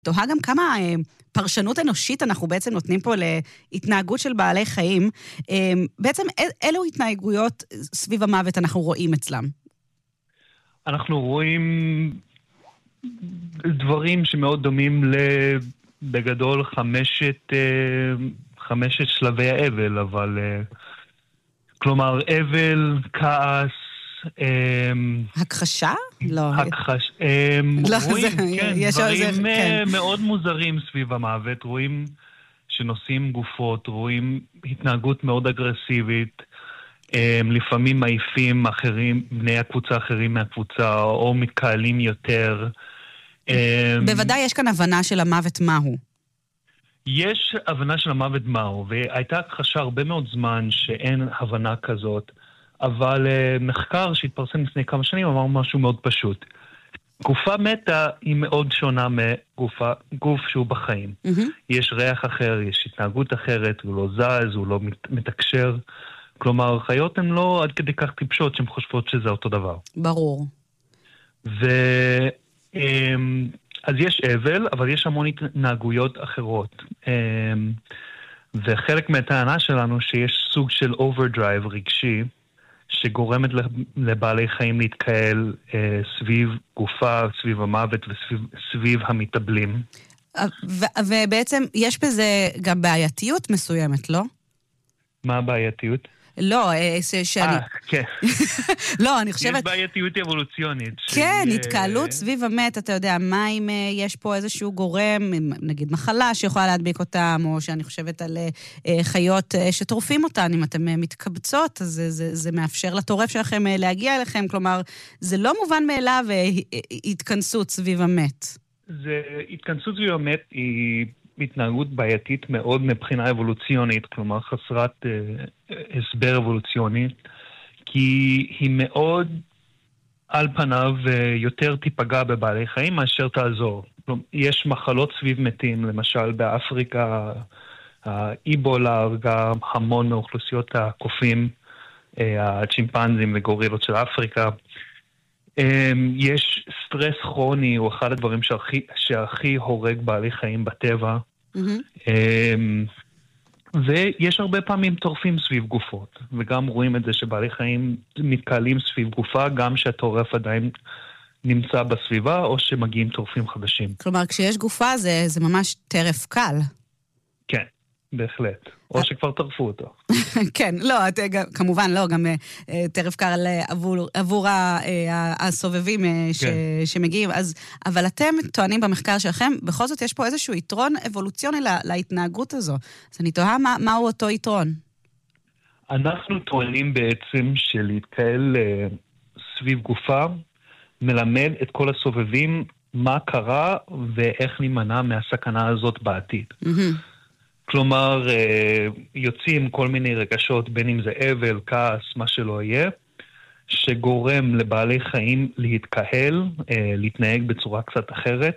תוהה גם כמה פרשנות אנושית אנחנו בעצם נותנים פה להתנהגות של בעלי חיים. בעצם אילו התנהגויות סביב המוות אנחנו רואים אצלם? אנחנו רואים דברים שמאוד דומים בגדול חמשת שלבי האבל, אבל כלומר אבל, כעס, הכחשה? לא. רואים, כן, דברים מאוד מוזרים סביב המוות, רואים שנושאים גופות, רואים התנהגות מאוד אגרסיבית, לפעמים מעיפים אחרים, בני הקבוצה אחרים מהקבוצה, או מתקהלים יותר. בוודאי יש כאן הבנה של המוות מהו. יש הבנה של המוות מהו, והייתה הכחשה הרבה מאוד זמן שאין הבנה כזאת, אבל מחקר שהתפרסם לפני כמה שנים אמר משהו מאוד פשוט. גופה מתה היא מאוד שונה מגוף שהוא בחיים. יש ריח אחר, יש התנהגות אחרת, הוא לא זז, הוא לא מתקשר. כלומר, חיות הן לא עד כדי כך טיפשות שהן חושבות שזה אותו דבר. ברור. אז יש אבל, אבל יש המון התנהגויות אחרות. וחלק מהטענה שלנו שיש סוג של overdrive רגשי, שגורמת לבעלי חיים להתקהל סביב גופה, סביב המוות וסביב המתאבלים. ובעצם יש בזה גם בעייתיות מסוימת, לא? מה הבעייתיות? לא, שאני... כן. לא, אני חושבת... יש בעייתיות אבולוציונית. כן, התקהלות סביב המת, אתה יודע, מה אם יש פה איזשהו גורם, נגיד מחלה שיכולה להדביק אותם, או שאני חושבת על חיות שטורפים אותן, אם אתן מתקבצות, אז זה מאפשר לטורף שלכם להגיע אליכם, כלומר, זה לא מובן מאליו התכנסות סביב המת. התכנסות סביב המת היא... התנהגות בעייתית מאוד מבחינה אבולוציונית, כלומר חסרת הסבר אבולוציוני, כי היא מאוד על פניו יותר תיפגע בבעלי חיים מאשר תעזור. יש מחלות סביב מתים, למשל באפריקה, האיבולה הרגה המון מאוכלוסיות הקופים, הצ'ימפנזים וגורילות של אפריקה. יש סטרס כרוני, הוא אחד הדברים שהכי הורג בעלי חיים בטבע. ויש הרבה פעמים טורפים סביב גופות, וגם רואים את זה שבעלי חיים מתקהלים סביב גופה, גם שהטורף עדיין נמצא בסביבה, או שמגיעים טורפים חדשים. כלומר, כשיש גופה זה ממש טרף קל. כן, בהחלט. או שכבר טרפו אותו. כן, לא, כמובן לא, גם טרף קל עבור הסובבים שמגיעים. אבל אתם טוענים במחקר שלכם, בכל זאת יש פה איזשהו יתרון אבולוציוני להתנהגות הזו. אז אני תוהה מהו אותו יתרון. אנחנו טוענים בעצם שלהתקהל סביב גופה, מלמד את כל הסובבים מה קרה ואיך נימנע מהסכנה הזאת בעתיד. כלומר, יוצאים כל מיני רגשות, בין אם זה אבל, כעס, מה שלא יהיה, שגורם לבעלי חיים להתקהל, להתנהג בצורה קצת אחרת,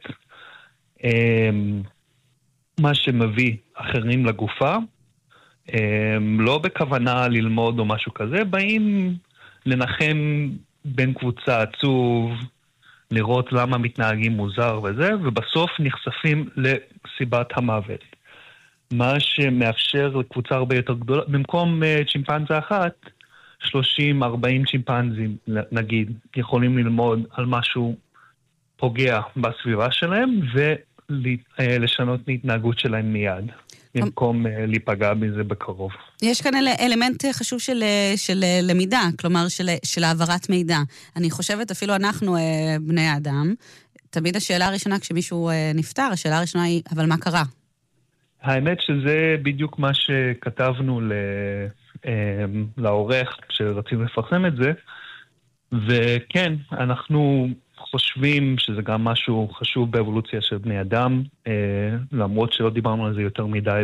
מה שמביא אחרים לגופה, לא בכוונה ללמוד או משהו כזה, באים לנחם בין קבוצה עצוב, לראות למה מתנהגים מוזר וזה, ובסוף נחשפים לסיבת המוות. מה שמאפשר לקבוצה הרבה יותר גדולה, במקום צ'ימפנזה אחת, 30-40 צ'ימפנזים, נגיד, יכולים ללמוד על משהו פוגע בסביבה שלהם, ולשנות התנהגות שלהם מיד, במקום להיפגע בזה בקרוב. יש כאן אלמנט חשוב של למידה, כלומר של העברת מידע. אני חושבת, אפילו אנחנו, בני האדם, תמיד השאלה הראשונה, כשמישהו נפטר, השאלה הראשונה היא, אבל מה קרה? האמת שזה בדיוק מה שכתבנו לעורך שרצינו לפרסם את זה, וכן, אנחנו חושבים שזה גם משהו חשוב באבולוציה של בני אדם, למרות שלא דיברנו על זה יותר מדי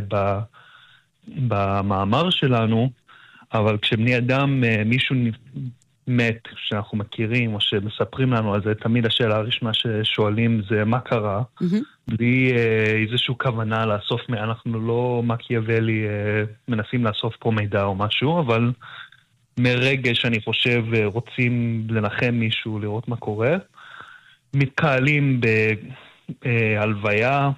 במאמר שלנו, אבל כשבני אדם מישהו מת שאנחנו מכירים או שמספרים לנו על זה, תמיד השאלה הראשונה ששואלים זה מה קרה, בלי איזושהי כוונה לאסוף, אנחנו לא מקיאוולי מנסים לאסוף פה מידע או משהו, אבל מרגע שאני חושב רוצים לנחם מישהו, לראות מה קורה, מתקהלים בהלוויה,